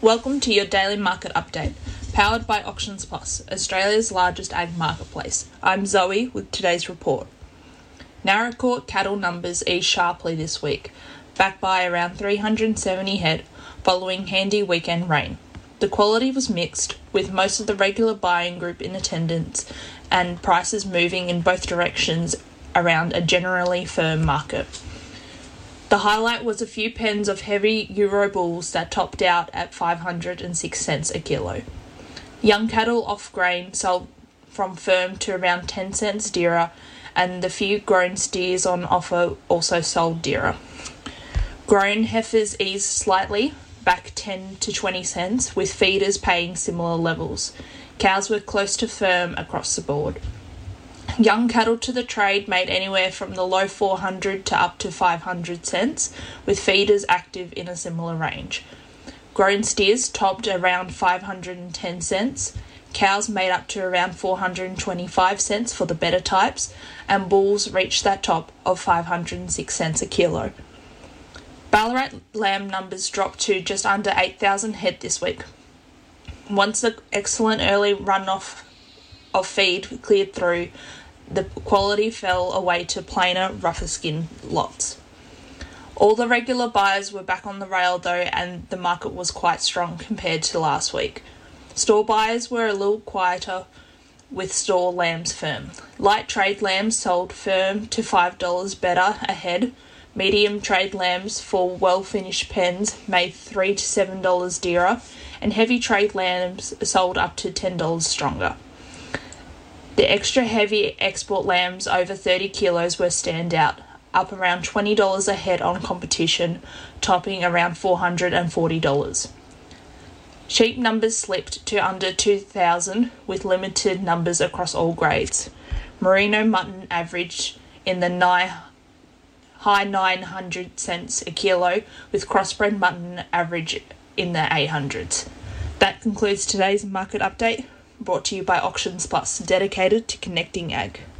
Welcome to your daily market update, powered by Auctions Plus, Australia's largest ag marketplace. I'm Zoe with today's report. Naracoorte cattle numbers eased sharply this week, back by around 370 head following handy weekend rain. The quality was mixed, with most of the regular buying group in attendance and prices moving in both directions around a generally firm market. The highlight was a few pens of heavy Euro bulls that topped out at 506 cents a kilo. Young cattle off grain sold from firm to around 10 cents dearer, and the few grown steers on offer also sold dearer. Grown heifers eased slightly, back 10 to 20 cents, with feeders paying similar levels. Cows were close to firm across the board. Young cattle to the trade made anywhere from the low 400 to up to 500 cents, with feeders active in a similar range. Grown steers topped around 510 cents, cows made up to around 425 cents for the better types, and bulls reached that top of 506 cents a kilo. Ballarat lamb numbers dropped to just under 8,000 head this week. Once the excellent early runoff of feed cleared through, the quality fell away to plainer, rougher skin lots. All the regular buyers were back on the rail though, and the market was quite strong compared to last week. Store buyers were a little quieter, with store lambs firm. Light trade lambs sold firm to $5 better a head. Medium trade lambs for well-finished pens made $3 to $7 dearer, and heavy trade lambs sold up to $10 stronger. The extra heavy export lambs over 30 kilos were standout, up around $20 a head on competition, topping around $440. Sheep numbers slipped to under 2,000, with limited numbers across all grades. Merino mutton averaged in the high 900 cents a kilo, with crossbred mutton average in the 800s. That concludes today's market update, brought to you by Auctions Plus, dedicated to connecting ag.